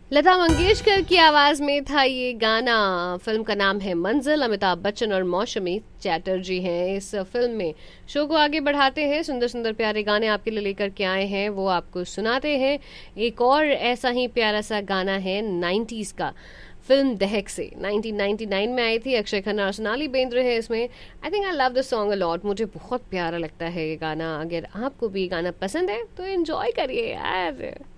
लता मंगेशकर की आवाज में था ये गाना। फिल्म का नाम है मंजिल। अमिताभ बच्चन और मौसमी चैटर्जी हैं इस फिल्म में। शो को आगे बढ़ाते हैं, सुंदर सुंदर प्यारे गाने आपके लिए लेकर के आए हैं, वो आपको सुनाते हैं। एक और ऐसा ही प्यारा सा गाना है 90s का, फिल्म दहक से 1999 में आई थी। अक्षय खन्ना और सोनाली बेंद्रे है इसमें। I think I love the song a lot. मुझे बहुत प्यारा लगता है ये गाना। अगर आपको भी ये गाना पसंद है तो एंजॉय करिए यार।